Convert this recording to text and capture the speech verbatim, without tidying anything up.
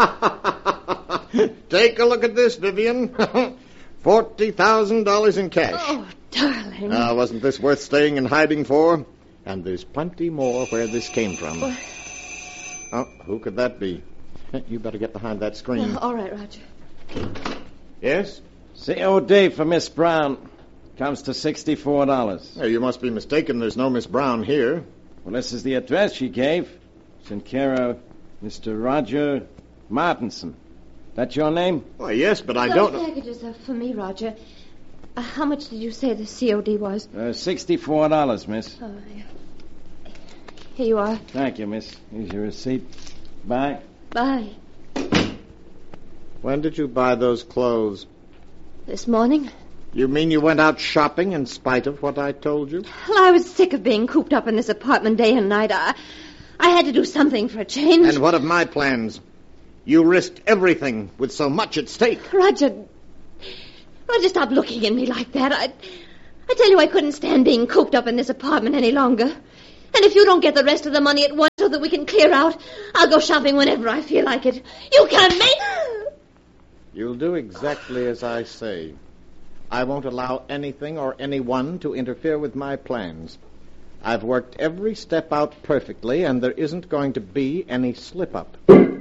Take a look at this, Vivian. Forty thousand dollars in cash. Oh, darling. Uh, wasn't this worth staying in hiding for? And there's plenty more where this came from. What? Oh, who could that be? You better get behind that screen. Uh, all right, Roger. Yes? C O D for Miss Brown. Comes to sixty-four dollars. Oh, you must be mistaken. There's no Miss Brown here. Well, this is the address she gave. It's in care of Mister Roger Martinson. That your name? Why, yes, but I Those don't know. packages are for me, Roger. Uh, how much did you say the C O D was? Uh, sixty-four dollars, miss. Oh, yeah. Here you are. Thank you, miss. Here's your receipt. Bye. Bye. When did you buy those clothes? This morning? You mean you went out shopping in spite of what I told you? Well, I was sick of being cooped up in this apartment day and night. I, I had to do something for a change. And what of my plans? You risked everything with so much at stake. Roger, Roger, stop looking at me like that. I, I tell you, I couldn't stand being cooped up in this apartment any longer. And if you don't get the rest of the money at once so that we can clear out, I'll go shopping whenever I feel like it. You can't make... You'll do exactly as I say. I won't allow anything or anyone to interfere with my plans. I've worked every step out perfectly, and there isn't going to be any slip-up.